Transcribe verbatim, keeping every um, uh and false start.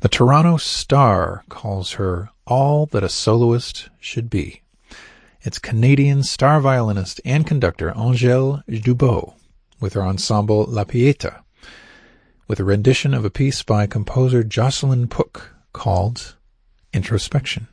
The Toronto Star calls her all that a soloist should be. It's Canadian star violinist and conductor Angèle Dubot with her ensemble La Pieta, with a rendition of a piece by composer Jocelyn Pook called Introspection.